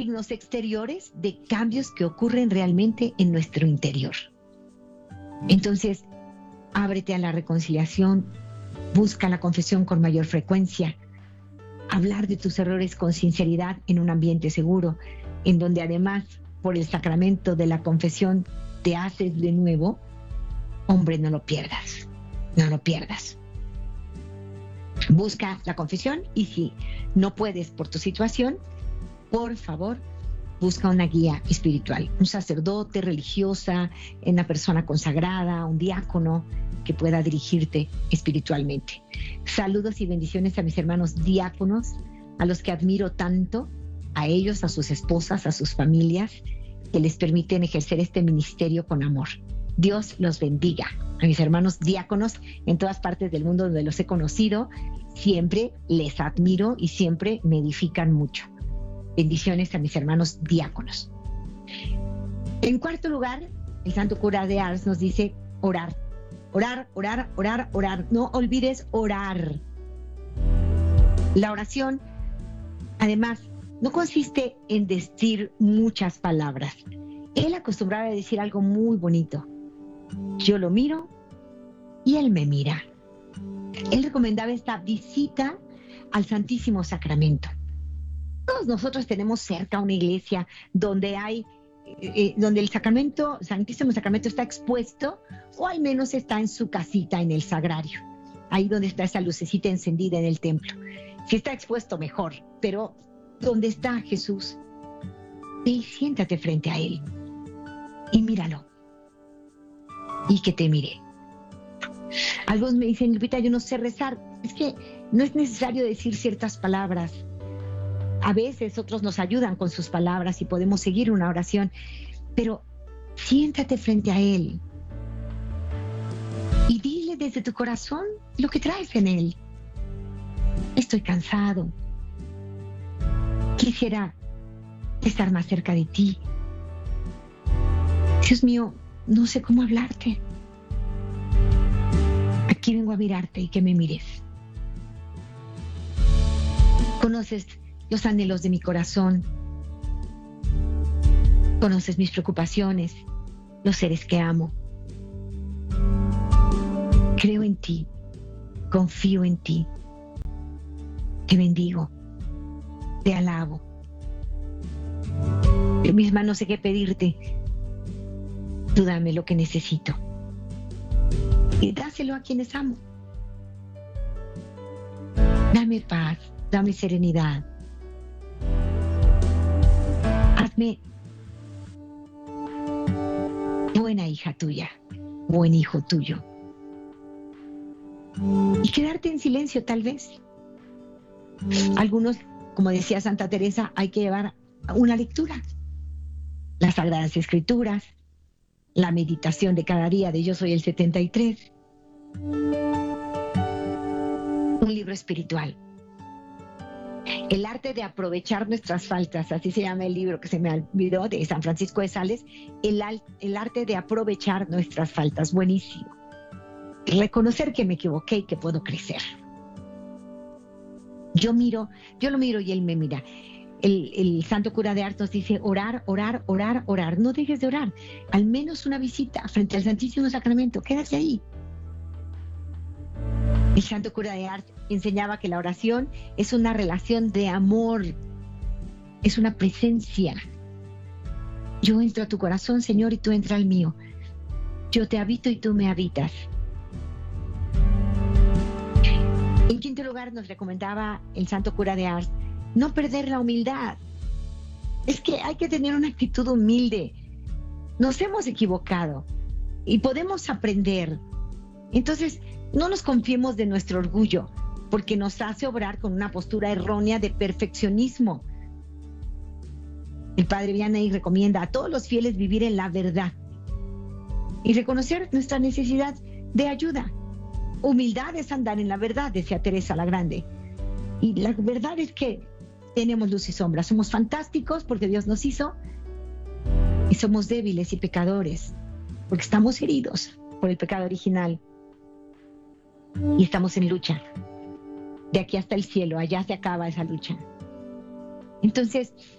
signos exteriores de cambios que ocurren realmente en nuestro interior. Entonces, ábrete a la reconciliación, busca la confesión con mayor frecuencia, hablar de tus errores con sinceridad en un ambiente seguro, en donde además, por el sacramento de la confesión, te haces de nuevo. Hombre, no lo pierdas, no lo pierdas. Busca la confesión y si no puedes por tu situación, por favor, busca una guía espiritual, un sacerdote, religiosa, una persona consagrada, un diácono que pueda dirigirte espiritualmente. Saludos y bendiciones a mis hermanos diáconos, a los que admiro tanto, a ellos, a sus esposas, a sus familias, que les permiten ejercer este ministerio con amor. Dios los bendiga. A mis hermanos diáconos en todas partes del mundo donde los he conocido, siempre les admiro y siempre me edifican mucho. Bendiciones a mis hermanos diáconos. En cuarto lugar, el santo cura de Ars nos dice orar. Orar, orar, orar, orar. No olvides orar. La oración, además, no consiste en decir muchas palabras. Él acostumbraba a decir algo muy bonito. Yo lo miro y él me mira. Él recomendaba esta visita al Santísimo Sacramento. Todos nosotros tenemos cerca una iglesia donde donde el Santísimo Sacramento está expuesto, o al menos está en su casita, en el sagrario, ahí donde está esa lucecita encendida en el templo. Si está expuesto, mejor, pero donde está Jesús, y siéntate frente a él y míralo y que te mire. Algunos me dicen, Lupita, yo no sé rezar. Es que no es necesario decir ciertas palabras. A veces otros nos ayudan con sus palabras y podemos seguir una oración, pero siéntate frente a él y dile desde tu corazón lo que traes en él. Estoy cansado. Quisiera estar más cerca de ti. Dios mío, no sé cómo hablarte. Aquí vengo a mirarte y que me mires. Conoces los anhelos de mi corazón. Conoces mis preocupaciones, los seres que amo. Creo en ti, confío en ti. Te bendigo, te alabo. Yo misma no sé qué pedirte. Tú dame lo que necesito. Y dáselo a quienes amo. Dame paz, dame serenidad. Hazme buena hija tuya, buen hijo tuyo. Y quedarte en silencio tal vez. Algunos, como decía Santa Teresa, hay que llevar una lectura. Las Sagradas Escrituras, la meditación de cada día de Yo Soy el 73. Un libro espiritual. El arte de aprovechar nuestras faltas, así se llama el libro que se me olvidó, de San Francisco de Sales. El arte de aprovechar nuestras faltas, buenísimo. Reconocer que me equivoqué y que puedo crecer. Yo lo miro y él me mira. El santo cura de Ars nos dice orar, orar, orar, orar. No dejes de orar. Al menos una visita frente al Santísimo Sacramento. Quédate ahí. El santo cura de Ars enseñaba que la oración es una relación de amor. Es una presencia. Yo entro a tu corazón, Señor, y tú entras al mío. Yo te habito y tú me habitas. En quinto lugar nos recomendaba el santo cura de Ars no perder la humildad. Es que hay que tener una actitud humilde. Nos hemos equivocado y podemos aprender. Entonces, no nos confiemos de nuestro orgullo, porque nos hace obrar con una postura errónea de perfeccionismo. El padre Vianney recomienda a todos los fieles vivir en la verdad y reconocer nuestra necesidad de ayuda. Humildad es andar en la verdad, decía Teresa la Grande. Y la verdad es que tenemos luz y sombra. Somos fantásticos porque Dios nos hizo y somos débiles y pecadores porque estamos heridos por el pecado original y estamos en lucha. De aquí hasta el cielo, allá se acaba esa lucha. Entonces,